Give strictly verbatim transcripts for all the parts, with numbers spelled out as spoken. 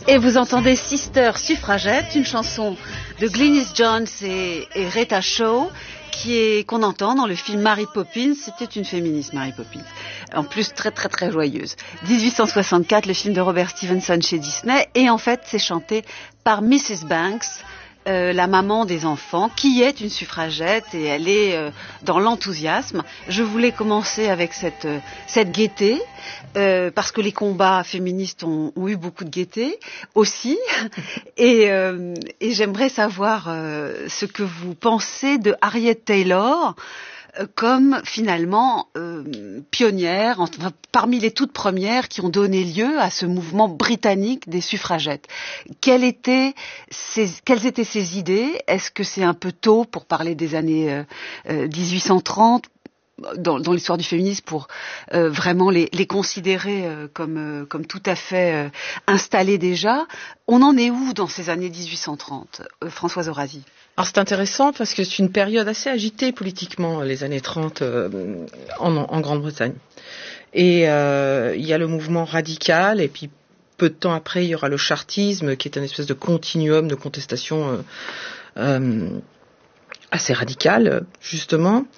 Et vous entendez Sister Suffragette, une chanson de Glynis Johns et, et Rita Shaw, qui est, qu'on entend dans le film Mary Poppins. C'était une féministe, Mary Poppins. En plus, très très très joyeuse. dix-huit cent soixante-quatre, le film de Robert Stevenson chez Disney. Et en fait, c'est chanté par missus Banks, Euh, la maman des enfants, qui est une suffragette, et elle est euh, dans l'enthousiasme. Je voulais commencer avec cette, euh, cette gaieté, euh, parce que les combats féministes ont, ont eu beaucoup de gaieté aussi, et, euh, et j'aimerais savoir euh, ce que vous pensez de Harriet Taylor, comme finalement euh, pionnière, enfin, parmi les toutes premières qui ont donné lieu à ce mouvement britannique des suffragettes. Quelles étaient ses, quelles étaient ses idées? Est-ce que c'est un peu tôt pour parler des années euh, euh, dix-huit cent trente dans, dans l'histoire du féminisme pour euh, vraiment les, les considérer euh, comme, euh, comme tout à fait euh, installées déjà? On en est où dans ces années dix-huit cent trente, euh, Françoise Orazi? Alors c'est intéressant parce que c'est une période assez agitée politiquement, les années trente euh, en, en Grande-Bretagne. Et euh, il y a le mouvement radical, et puis peu de temps après il y aura le chartisme, qui est une espèce de continuum de contestation euh, euh, assez radical, justement.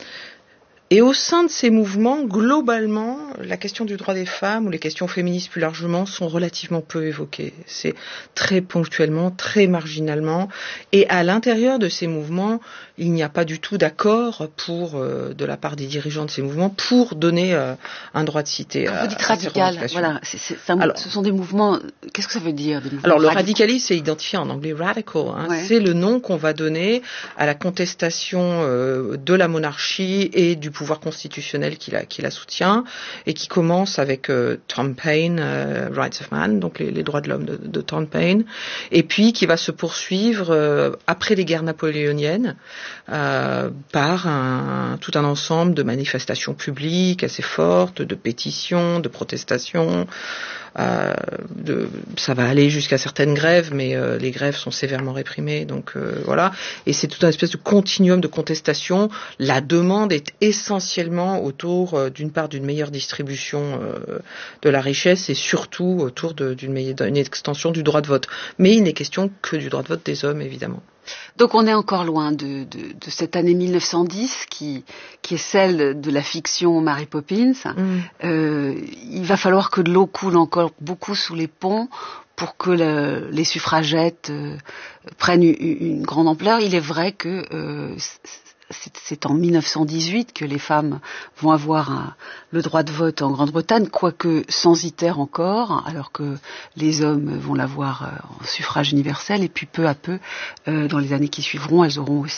Et au sein de ces mouvements, globalement, la question du droit des femmes ou les questions féministes plus largement sont relativement peu évoquées. C'est très ponctuellement, très marginalement. Et à l'intérieur de ces mouvements, il n'y a pas du tout d'accord pour, euh, de la part des dirigeants de ces mouvements pour donner euh, un droit de cité. Quand à, vous dites radical, voilà, c'est, c'est, c'est un, alors, ce sont des mouvements. Qu'est-ce que ça veut dire, des mouvements Alors le radicaux? radicalisme, c'est identifié en anglais radical. Hein, ouais. C'est le nom qu'on va donner à la contestation euh, de la monarchie et du pouvoir constitutionnel qui la, qui la soutient, et qui commence avec euh, Tom Paine, euh, Rights of Man, donc les, les droits de l'homme de, de Tom Paine, et puis qui va se poursuivre euh, après les guerres napoléoniennes euh, par un, tout un ensemble de manifestations publiques assez fortes, de pétitions, de protestations. Euh, de, ça va aller jusqu'à certaines grèves, mais euh, les grèves sont sévèrement réprimées, donc euh, voilà. Et c'est tout un espèce de continuum de contestation. La demande est essentiellement autour, euh, d'une part, d'une meilleure distribution euh, de la richesse, et surtout autour de, d'une, meilleure, d'une extension du droit de vote. Mais il n'est question que du droit de vote des hommes, évidemment. Donc on est encore loin de, de, de cette année mille neuf cent dix qui, qui est celle de la fiction Mary Poppins. Mm. Euh, il va falloir que de l'eau coule encore beaucoup sous les ponts pour que le, les suffragettes euh, prennent une, une grande ampleur. Il est vrai que euh, c'est, c'est en mille neuf cent dix-huit que les femmes vont avoir un, le droit de vote en Grande-Bretagne, quoique censitaire encore, alors que les hommes vont l'avoir en suffrage universel, et puis peu à peu, euh, dans les années qui suivront, elles auront aussi